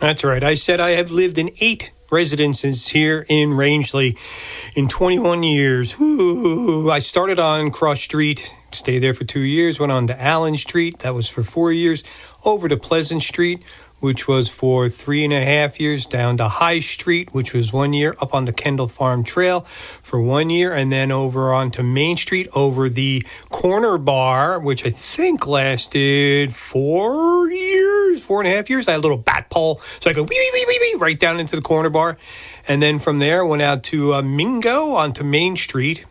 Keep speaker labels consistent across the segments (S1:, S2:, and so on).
S1: That's right. I said I have lived in 8 residences here in Rangeley in 21 years. Ooh, I started on Cross Street, stayed there for 2 years, went on to Allen Street, that was for 4 years, over to Pleasant Street, which was for 3.5 years, down to High Street, which was 1 year, up on the Kendall Farm Trail for 1 year, and then over onto Main Street, over the Corner Bar, which I think lasted 4.5 years. I had a little bat pole, so I go wee, wee, wee, wee, right down into the Corner Bar. And then from there, went out to Mingo onto Main Street,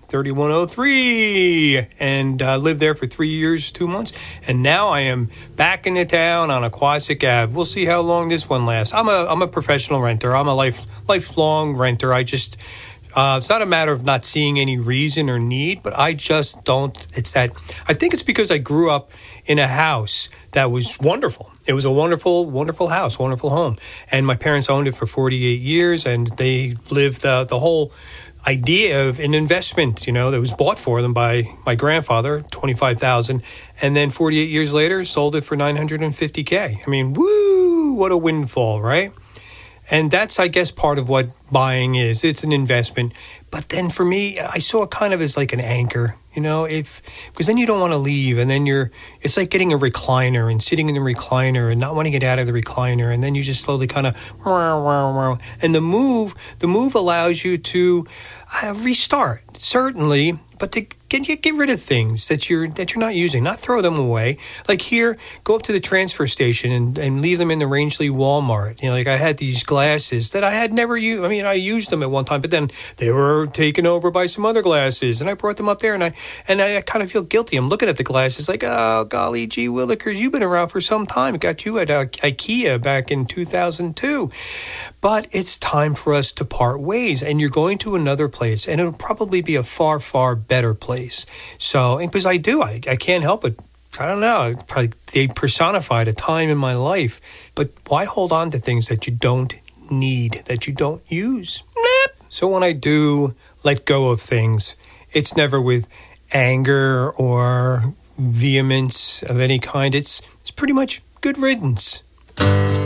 S1: 3103, and lived there for 3 years, 2 months. And now I am back in the town on Aquasic Ave. We'll see how long this one lasts. I'm a professional renter. I'm a lifelong renter. I just... it's not a matter of not seeing any reason or need, but I just don't. It's that I think it's because I grew up in a house that was wonderful. It was a wonderful, wonderful house, wonderful home. And my parents owned it for 48 years, and they lived the whole idea of an investment, that was bought for them by my grandfather, $25,000, and then 48 years later sold it for $950K. I mean, woo, what a windfall, right? And that's, I guess, part of what buying is. It's an investment. But then for me, I saw it kind of as like an anchor, because then you don't want to leave. And then it's like getting a recliner and sitting in the recliner and not wanting to get out of the recliner. And then you just slowly kind of, and the move allows you to restart, certainly, but to get rid of things that you're not using, not throw them away. Like here, go up to the transfer station and leave them in the Rangeley Walmart. Like I had these glasses that I had never used. I mean, I used them at one time, but then they were taken over by some other glasses, and I brought them up there, and I kind of feel guilty. I'm looking at the glasses like, oh, golly gee willikers, you've been around for some time. Got you at IKEA back in 2002. But it's time for us to part ways, and you're going to another place, and it'll probably be a far, far better place. So, because I can't help it. I don't know. Probably they personified a time in my life. But why hold on to things that you don't need, that you don't use? So when I do let go of things, it's never with anger or vehemence of any kind. It's pretty much good riddance.